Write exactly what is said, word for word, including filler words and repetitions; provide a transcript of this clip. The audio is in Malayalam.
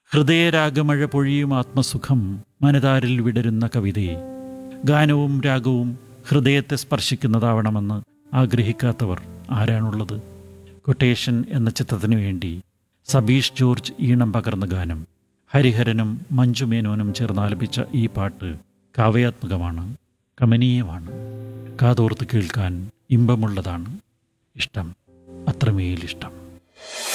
ഹൃദയരാഗമഴ പൊഴിയും ആത്മസുഖം മനതാരിൽ വിടരുന്ന കവിതയെ ഗാനവും രാഗവും ഹൃദയത്തെ സ്പർശിക്കുന്നതാവണമെന്ന് ആഗ്രഹിക്കാത്തവർ ആരാണുള്ളത്? കൊട്ടേഷൻ എന്ന ചിത്രത്തിനു വേണ്ടി സബീഷ് ജോർജ് ഈണം പകർന്ന ഗാനം ഹരിഹരനും മഞ്ജുമേനോനും ചേർന്നാലപിച്ച ഈ പാട്ട് കാവ്യാത്മകമാണ്, കമനീയമാണ്, കാതോർത്ത് കേൾക്കാൻ ഇമ്പമുള്ളതാണ്. ഇഷ്ടം, അത്രമേലിഷ്ടം.